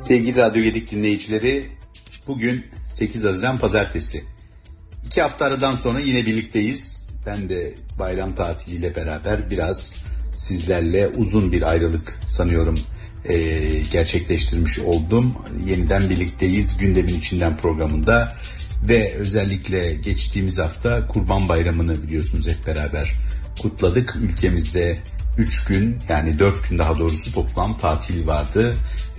Sevgili Radyo Gedik dinleyicileri, bugün 8 Haziran Pazartesi. 2 hafta aradan sonra yine birlikteyiz. Ben de bayram tatiliyle beraber biraz sizlerle uzun bir ayrılık sanıyorum gerçekleştirmiş oldum. Yeniden birlikteyiz Gündemin İçinden programında ve özellikle geçtiğimiz hafta Kurban Bayramı'nı biliyorsunuz hep beraber kutladık. Ülkemizde 3 gün, yani 4 gün daha doğrusu toplam tatil vardı.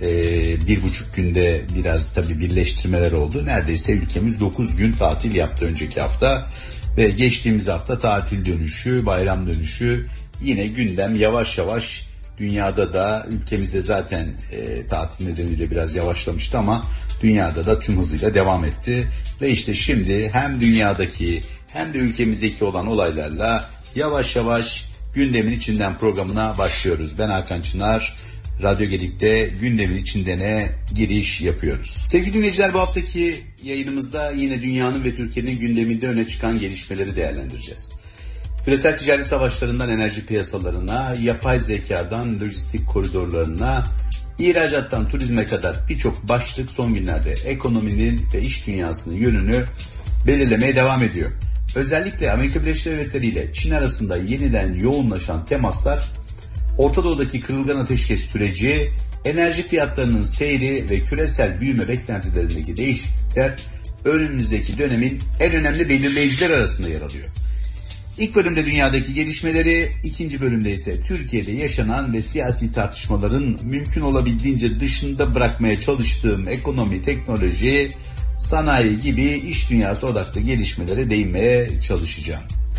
1,5 günde biraz tabii birleştirmeler oldu. Neredeyse ülkemiz 9 gün tatil yaptı önceki hafta. Ve geçtiğimiz hafta tatil dönüşü, bayram dönüşü, yine gündem yavaş yavaş dünyada da, ülkemizde zaten tatil nedeniyle biraz yavaşlamıştı ama dünyada da tüm hızıyla devam etti. Ve işte şimdi hem dünyadaki hem de ülkemizdeki olan olaylarla yavaş yavaş Gündemin İçinden programına başlıyoruz. Ben Hakan Çınar, Radyo Gedik'te Gündemin İçinden'e giriş yapıyoruz. Sevgili dinleyiciler, bu haftaki yayınımızda yine dünyanın ve Türkiye'nin gündeminde öne çıkan gelişmeleri değerlendireceğiz. Küresel ticaret savaşlarından enerji piyasalarına, yapay zekadan lojistik koridorlarına, ihracattan turizme kadar birçok başlık son günlerde ekonominin ve iş dünyasının yönünü belirlemeye devam ediyor. Özellikle Amerika Birleşik Devletleri ile Çin arasında yeniden yoğunlaşan temaslar, Orta Doğu'daki kırılgan ateşkes süreci, enerji fiyatlarının seyri ve küresel büyüme beklentilerindeki değişiklikler önümüzdeki dönemin en önemli belirleyiciler arasında yer alıyor. İlk bölümde dünyadaki gelişmeleri, ikinci bölümde ise Türkiye'de yaşanan ve siyasi tartışmaların mümkün olabildiğince dışında bırakmaya çalıştığım ekonomi, teknoloji, sanayi gibi iş dünyası odaklı gelişmelere değinmeye çalışacağım.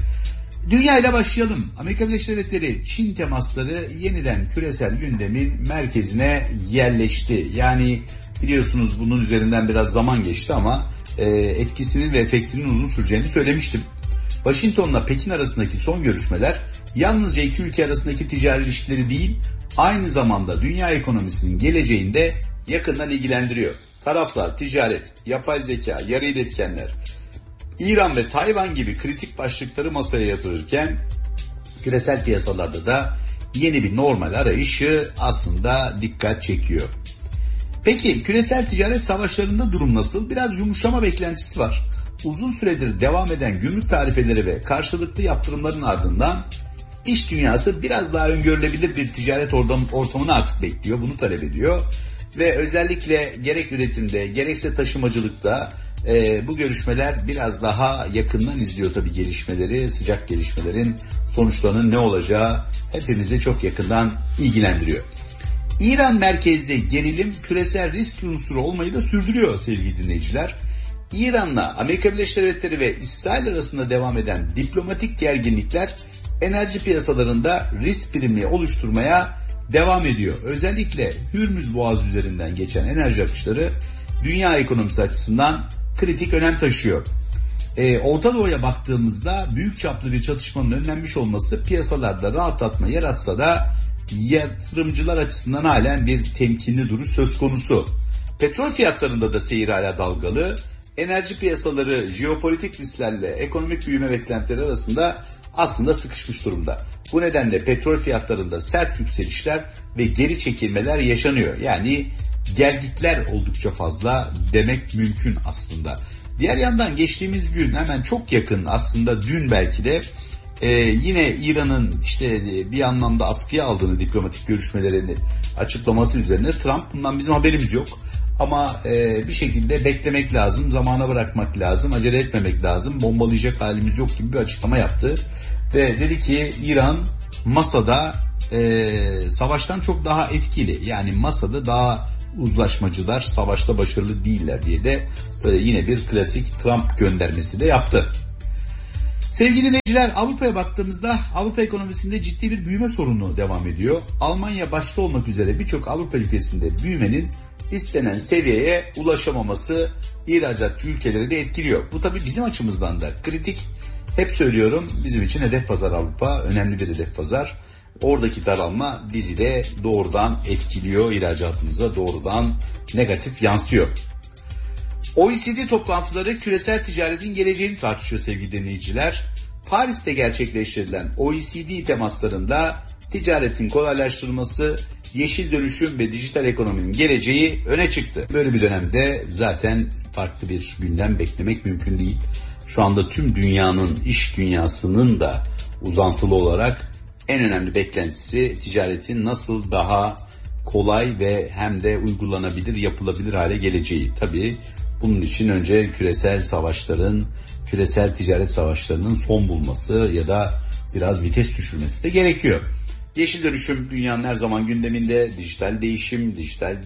Dünya ile başlayalım. Amerika Birleşik Devletleri Çin temasları yeniden küresel gündemin merkezine yerleşti. Yani biliyorsunuz bunun üzerinden biraz zaman geçti ama etkisinin ve efektinin uzun süreceğini söylemiştim. Washington'la Pekin arasındaki son görüşmeler yalnızca iki ülke arasındaki ticari ilişkileri değil, aynı zamanda dünya ekonomisinin geleceğini de yakından ilgilendiriyor. Taraflar ticaret, yapay zeka, yarı iletkenler, İran ve Tayvan gibi kritik başlıkları masaya yatırırken küresel piyasalarda da yeni bir normal arayışı aslında dikkat çekiyor. Peki küresel ticaret savaşlarında durum nasıl? Biraz yumuşama beklentisi var. Uzun süredir devam eden gümrük tarifeleri ve karşılıklı yaptırımların ardından iş dünyası biraz daha öngörülebilir bir ticaret ortamını artık bekliyor, bunu talep ediyor. Ve özellikle gerek üretimde gerekse taşımacılıkta bu görüşmeler biraz daha yakından izliyor tabii gelişmeleri, sıcak gelişmelerin sonuçlarının ne olacağı hepimizi çok yakından ilgilendiriyor. İran merkezli gerilim küresel risk unsuru olmayı da sürdürüyor sevgili dinleyiciler. İran'la Amerika Birleşik Devletleri ve İsrail arasında devam eden diplomatik gerginlikler enerji piyasalarında risk primi oluşturmaya devam ediyor. Özellikle Hürmüz Boğazı üzerinden geçen enerji akışları dünya ekonomisi açısından kritik önem taşıyor. Orta Doğu'ya baktığımızda büyük çaplı bir çatışmanın önlenmiş olması piyasalarda rahatlatma yaratsa da yatırımcılar açısından halen bir temkinli duruş söz konusu. Petrol fiyatlarında da seyir hala dalgalı. Enerji piyasaları jeopolitik risklerle ekonomik büyüme beklentileri arasında aslında sıkışmış durumda. Bu nedenle petrol fiyatlarında sert yükselişler ve geri çekilmeler yaşanıyor. Yani gelgitler oldukça fazla demek mümkün aslında. Diğer yandan geçtiğimiz gün hemen çok yakın, aslında dün belki de yine İran'ın işte bir anlamda askıya aldığını diplomatik görüşmelerini açıklaması üzerine Trump, bundan bizim haberimiz yok. Ama bir şekilde beklemek lazım, zamana bırakmak lazım, acele etmemek lazım, bombalayacak halimiz yok gibi bir açıklama yaptı. Ve dedi ki İran masada savaştan çok daha etkili, yani masada daha uzlaşmacılar, savaşta başarılı değiller diye de yine bir klasik Trump göndermesi de yaptı. Sevgili dinleyiciler, Avrupa'ya baktığımızda Avrupa ekonomisinde ciddi bir büyüme sorunu devam ediyor. Almanya başta olmak üzere birçok Avrupa ülkesinde büyümenin istenen seviyeye ulaşamaması ihracatçı ülkeleri de etkiliyor. Bu tabii bizim açımızdan da kritik. Hep söylüyorum, bizim için hedef pazar Avrupa, önemli bir hedef pazar. Oradaki daralma bizi de doğrudan etkiliyor, ihracatımıza doğrudan negatif yansıyor. OECD toplantıları küresel ticaretin geleceğini tartışıyor sevgili dinleyiciler. Paris'te gerçekleştirilen OECD temaslarında ticaretin kolaylaştırılması, yeşil dönüşüm ve dijital ekonominin geleceği öne çıktı. Böyle bir dönemde zaten farklı bir gündem beklemek mümkün değil. Şu anda tüm dünyanın, iş dünyasının da uzantılı olarak en önemli beklentisi ticaretin nasıl daha kolay ve hem de uygulanabilir, yapılabilir hale geleceği. Tabii bunun için önce küresel savaşların, küresel ticaret savaşlarının son bulması ya da biraz vites düşürmesi de gerekiyor. Yeşil dönüşüm dünyanın her zaman gündeminde, dijital değişim, dijital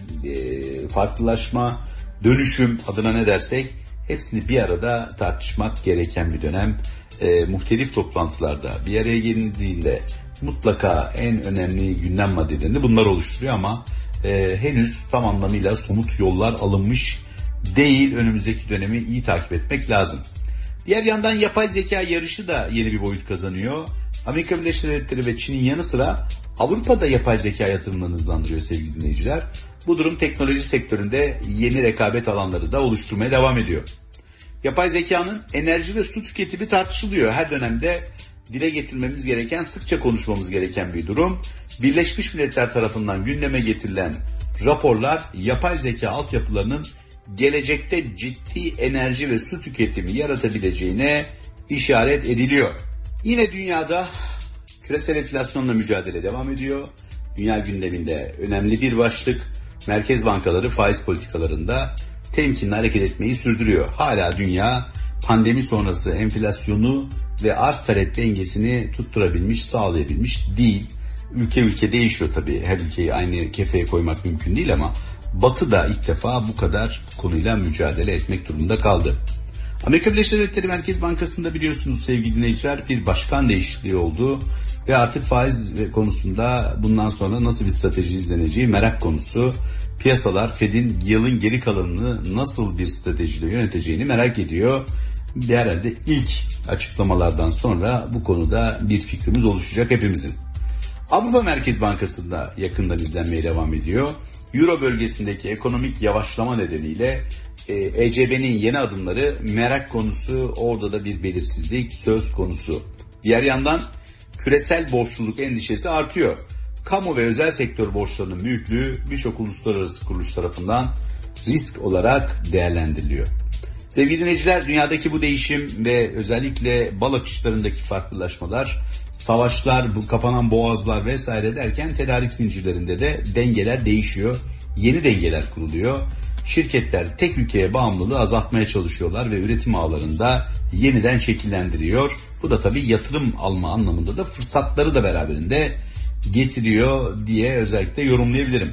farklılaşma, dönüşüm adına ne dersek hepsini bir arada tartışmak gereken bir dönem. Muhtelif toplantılarda bir araya gelindiğinde mutlaka en önemli gündem maddelerini bunlar oluşturuyor ama henüz tam anlamıyla somut yollar alınmış değil. Önümüzdeki dönemi iyi takip etmek lazım. Diğer yandan yapay zeka yarışı da yeni bir boyut kazanıyor. Amerika Birleşik Devletleri ve Çin'in yanı sıra Avrupa'da yapay zeka yatırımlarını hızlandırıyor sevgili dinleyiciler. Bu durum teknoloji sektöründe yeni rekabet alanları da oluşturmaya devam ediyor. Yapay zekanın enerji ve su tüketimi tartışılıyor. Her dönemde dile getirmemiz gereken, sıkça konuşmamız gereken bir durum. Birleşmiş Milletler tarafından gündeme getirilen raporlar yapay zeka altyapılarının gelecekte ciddi enerji ve su tüketimi yaratabileceğine işaret ediliyor. Yine dünyada küresel enflasyonla mücadele devam ediyor. Dünya gündeminde önemli bir başlık. Merkez bankaları faiz politikalarında temkinli hareket etmeyi sürdürüyor. Hala dünya pandemi sonrası enflasyonu ve arz talep dengesini tutturabilmiş, sağlayabilmiş değil. Ülke ülke değişiyor tabii. Her ülkeyi aynı kefeye koymak mümkün değil ama Batı da ilk defa bu kadar konuyla mücadele etmek durumunda kaldı. Amerika Birleşik Devletleri Merkez Bankası'nda biliyorsunuz sevgili dinleyiciler bir başkan değişikliği oldu. Ve artık faiz konusunda bundan sonra nasıl bir strateji izleneceği merak konusu. Piyasalar Fed'in yılın geri kalanını nasıl bir stratejiyle yöneteceğini merak ediyor. Herhalde ilk açıklamalardan sonra bu konuda bir fikrimiz oluşacak hepimizin. Avrupa Merkez Bankası'nda yakından izlenmeye devam ediyor. Euro bölgesindeki ekonomik yavaşlama nedeniyle ECB'nin yeni adımları merak konusu, orada da bir belirsizlik söz konusu. Diğer yandan küresel borçluluk endişesi artıyor. Kamu ve özel sektör borçlarının büyüklüğü birçok uluslararası kuruluş tarafından risk olarak değerlendiriliyor. Sevgili dinleyiciler, dünyadaki bu değişim ve özellikle bal akışlarındaki farklılaşmalar, savaşlar, bu kapanan boğazlar vesaire derken tedarik zincirlerinde de dengeler değişiyor. Yeni dengeler kuruluyor. Şirketler tek ülkeye bağımlılığı azaltmaya çalışıyorlar ve üretim ağlarında yeniden şekillendiriyor. Bu da tabii yatırım alma anlamında da fırsatları da beraberinde getiriyor diye özellikle yorumlayabilirim.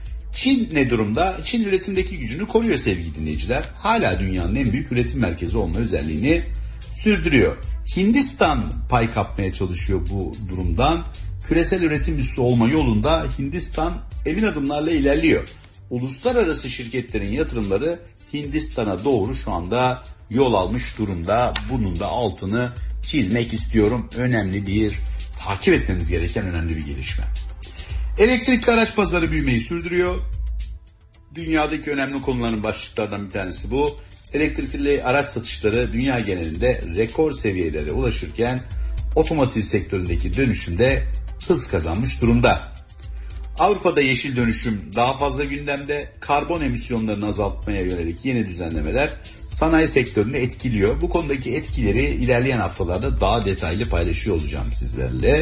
Çin ne durumda? Çin üretimdeki gücünü koruyor sevgili dinleyiciler. Hala dünyanın en büyük üretim merkezi olma özelliğini sürdürüyor. Hindistan pay kapmaya çalışıyor bu durumdan. Küresel üretim üssü olma yolunda Hindistan emin adımlarla ilerliyor. Uluslararası şirketlerin yatırımları Hindistan'a doğru şu anda yol almış durumda. Bunun da altını çizmek istiyorum. Önemli bir, takip etmemiz gereken önemli bir gelişme. Elektrikli araç pazarı büyümeyi sürdürüyor. Dünyadaki önemli konuların başlıklardan bir tanesi bu. Elektrikli araç satışları dünya genelinde rekor seviyelere ulaşırken otomotiv sektöründeki dönüşümde hız kazanmış durumda. Avrupa'da yeşil dönüşüm daha fazla gündemde. Karbon emisyonlarını azaltmaya yönelik yeni düzenlemeler sanayi sektörünü etkiliyor. Bu konudaki etkileri ilerleyen haftalarda daha detaylı paylaşıyor olacağım sizlerle.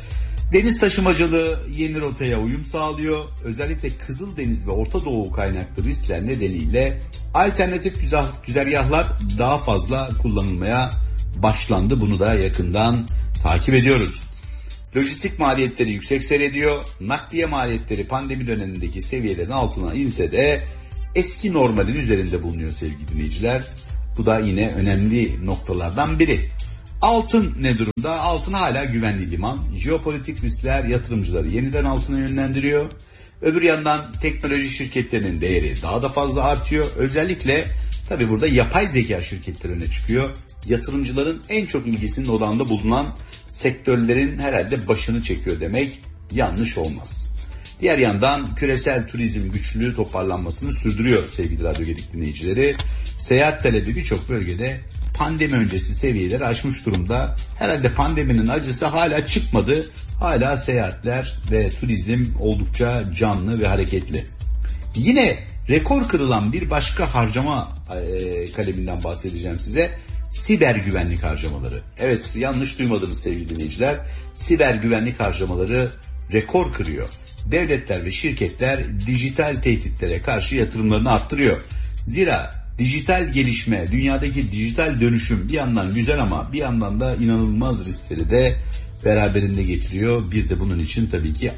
Deniz taşımacılığı yeni rotaya uyum sağlıyor. Özellikle Kızıldeniz ve Orta Doğu kaynaklı riskler nedeniyle alternatif güzergahlar daha fazla kullanılmaya başlandı. Bunu da yakından takip ediyoruz. Lojistik maliyetleri yüksek seyrediyor. Nakliye maliyetleri pandemi dönemindeki seviyelerin altına inse de eski normalin üzerinde bulunuyor sevgili dinleyiciler. Bu da yine önemli noktalardan biri. Altın ne durumda? Altın hala güvenli liman. Jeopolitik riskler yatırımcıları yeniden altına yönlendiriyor. Öbür yandan teknoloji şirketlerinin değeri daha da fazla artıyor. Özellikle tabii burada yapay zeka şirketleri öne çıkıyor. Yatırımcıların en çok ilgisinin odağında bulunan sektörlerin herhalde başını çekiyor demek yanlış olmaz. Diğer yandan küresel turizm güçlü toparlanmasını sürdürüyor sevgili Radyo Gedik dinleyicileri. Seyahat talebi birçok bölgede pandemi öncesi seviyeleri aşmış durumda. Herhalde pandeminin acısı hala çıkmadı. hala seyahatler ve turizm oldukça canlı ve hareketli. Yine rekor kırılan bir başka harcama kaleminden bahsedeceğim size. Siber güvenlik harcamaları. Evet, yanlış duymadınız sevgili dinleyiciler. Siber güvenlik harcamaları rekor kırıyor. Devletler ve şirketler dijital tehditlere karşı yatırımlarını arttırıyor. Zira dijital gelişme, dünyadaki dijital dönüşüm bir yandan güzel ama bir yandan da inanılmaz riskleri de beraberinde getiriyor. Bir de bunun için tabii ki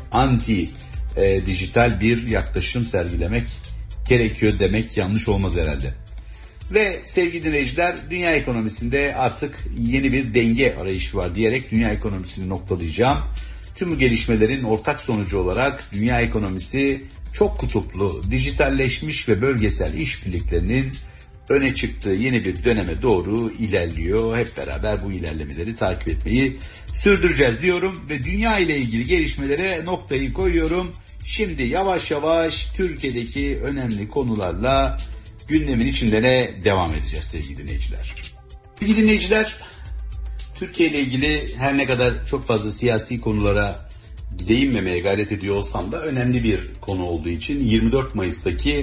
dijital bir yaklaşım sergilemek gerekiyor demek yanlış olmaz herhalde. Ve sevgili dinleyiciler, dünya ekonomisinde artık yeni bir denge arayışı var diyerek dünya ekonomisini noktalayacağım. Tüm bu gelişmelerin ortak sonucu olarak dünya ekonomisi çok kutuplu, dijitalleşmiş ve bölgesel işbirliklerinin öne çıktığı yeni bir döneme doğru ilerliyor. Hep beraber bu ilerlemeleri takip etmeyi sürdüreceğiz diyorum ve dünya ile ilgili gelişmelere noktayı koyuyorum. Şimdi yavaş yavaş Türkiye'deki önemli konularla gündemin içinde devam edeceğiz sevgili dinleyiciler. Sevgili dinleyiciler, Türkiye ile ilgili her ne kadar çok fazla siyasi konulara değinmemeye gayret ediyor olsam da önemli bir konu olduğu için 24 Mayıs'taki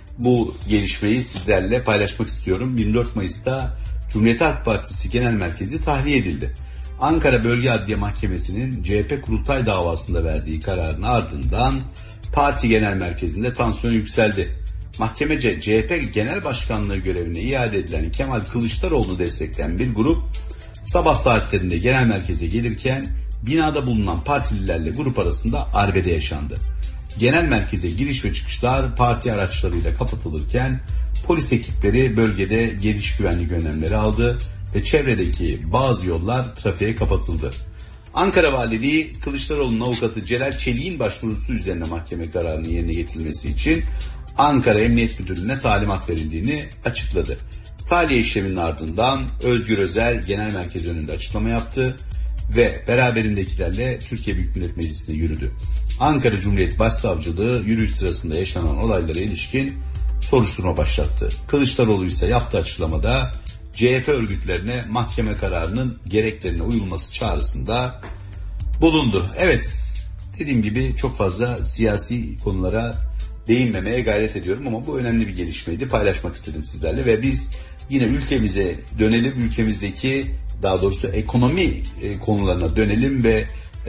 bu gelişmeyi sizlerle paylaşmak istiyorum. 24 Mayıs'ta Cumhuriyet Halk Partisi Genel Merkezi tahliye edildi. Ankara Bölge Adliye Mahkemesi'nin CHP kurultay davasında verdiği kararın ardından parti genel merkezinde tansiyon yükseldi. Mahkemece CHP Genel Başkanlığı görevine iade edilen Kemal Kılıçdaroğlu'nu destekleyen bir grup sabah saatlerinde genel merkeze gelirken binada bulunan partililerle grup arasında arbede yaşandı. Genel merkeze giriş ve çıkışlar parti araçlarıyla kapatılırken polis ekipleri bölgede geniş güvenlik önlemleri aldı ve çevredeki bazı yollar trafiğe kapatıldı. Ankara Valiliği Kılıçdaroğlu'nun avukatı Celal Çelik'in başvurusu üzerine mahkeme kararının yerine getirilmesi için Ankara Emniyet Müdürlüğü'ne talimat verildiğini açıkladı. Tahliye işleminin ardından Özgür Özel genel merkez önünde açıklama yaptı ve beraberindekilerle Türkiye Büyük Millet Meclisi'ne yürüdü. Ankara Cumhuriyet Başsavcılığı yürüyüş sırasında yaşanan olaylara ilişkin soruşturma başlattı. Kılıçdaroğlu ise yaptığı açıklamada CHP örgütlerine mahkeme kararının gereklerine uyulması çağrısında bulundu. Evet, dediğim gibi çok fazla siyasi konulara değinmemeye gayret ediyorum ama bu önemli bir gelişmeydi. Paylaşmak istedim sizlerle ve biz yine ülkemize dönelim. Ülkemizdeki, daha doğrusu ekonomi konularına dönelim ve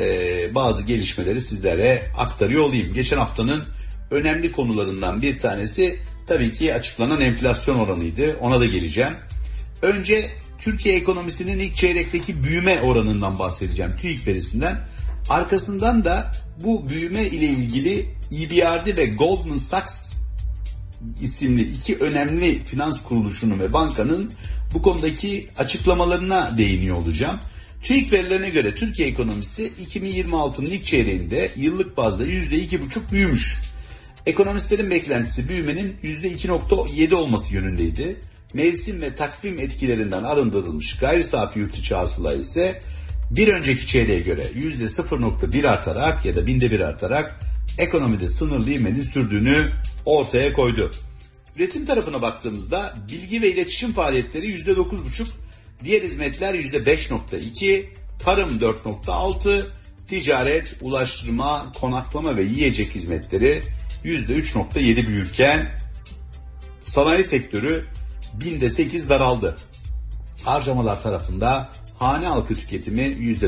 bazı gelişmeleri sizlere aktarıyor olayım. Geçen haftanın önemli konularından bir tanesi tabii ki açıklanan enflasyon oranıydı. Ona da geleceğim. Önce Türkiye ekonomisinin ilk çeyrekteki büyüme oranından bahsedeceğim. TÜİK verisinden. Arkasından da bu büyüme ile ilgili EBRD ve Goldman Sachs isimli iki önemli finans kuruluşunun ve bankanın bu konudaki açıklamalarına değiniyor olacağım. TÜİK verilerine göre Türkiye ekonomisi 2026'nın ilk çeyreğinde yıllık bazda %2,5 büyümüş. Ekonomistlerin beklentisi büyümenin %2,7 olması yönündeydi. Mevsim ve takvim etkilerinden arındırılmış gayri safi yurt içi hasıla ise bir önceki çeyreğe göre %0,1 artarak ya da binde bir artarak ekonomide sınırlı ivmenin sürdüğünü ortaya koydu. Üretim tarafına baktığımızda bilgi ve iletişim faaliyetleri %9,5, diğer hizmetler %5,2, tarım 4,6, ticaret, ulaştırma, konaklama ve yiyecek hizmetleri %3,7 büyürken sanayi sektörü binde 8 daraldı. Harcamalar tarafında hane halkı tüketimi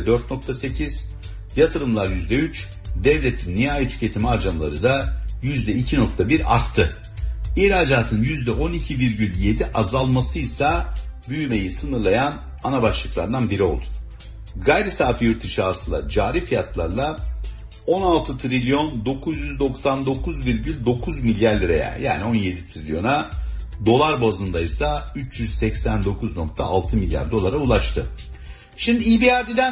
%4,8, yatırımlar %3, devletin nihai tüketim harcamaları da %2,1 arttı. İhracatın %12,7 azalması ise büyümeyi sınırlayan ana başlıklardan biri oldu. Gayri safi yurt içi hasıla cari fiyatlarla 16 trilyon 999,9 milyar liraya, yani 17 trilyona, dolar bazında ise 389,6 milyar dolara ulaştı. Şimdi EBRD'den